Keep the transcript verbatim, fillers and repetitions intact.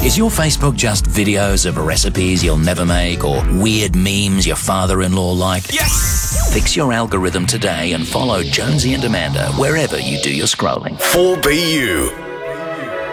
Is your Facebook just videos of recipes you'll never make or weird memes your father-in-law liked? Yes! Fix your algorithm today and follow Jonesy and Amanda wherever you do your scrolling. four B U